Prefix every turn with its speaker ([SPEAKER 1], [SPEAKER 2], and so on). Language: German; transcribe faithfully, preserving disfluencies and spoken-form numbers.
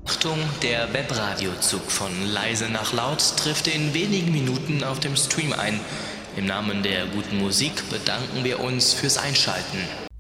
[SPEAKER 1] Achtung, der Webradiozug von Leise nach Laut trifft in wenigen Minuten auf dem Stream ein. Im Namen der guten Musik bedanken wir uns fürs Einschalten.